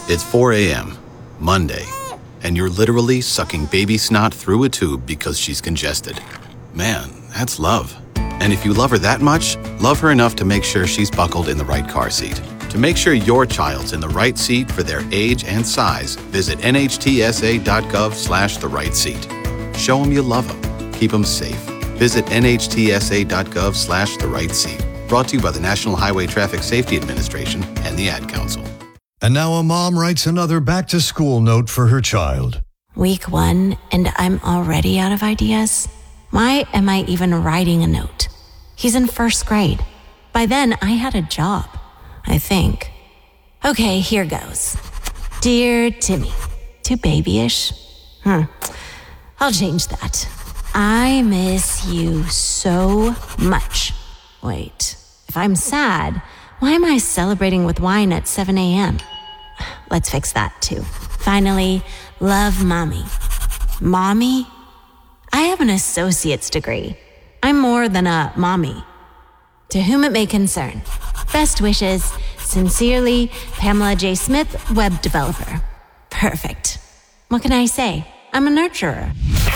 It's 4 a.m., Monday, and you're literally sucking baby snot through a tube because she's congested. Man, that's love. And if you love her that much, love her enough to make sure she's buckled in the right car seat. To make sure your child's in the right seat for their age and size, visit nhtsa.gov/the right seat. Show them you love them. Keep them safe. Visit nhtsa.gov/the right seat. Brought to you by the National Highway Traffic Safety Administration and the Ad Council. And now a mom writes another back-to-school note for her child. Week 1, and I'm already out of ideas? Why am I even writing a note? He's in 1st grade. By then, I had a job, I think. Okay, here goes. Dear Timmy. Too babyish? I'll change that. I miss you so much. Wait, if I'm sad, why am I celebrating with wine at 7 a.m.? Let's fix that too. Finally, love, Mommy. Mommy? I have an associate's degree. I'm more than a mommy. To whom it may concern. Best wishes, sincerely, Pamela J. Smith, web developer. Perfect. What can I say? I'm a nurturer.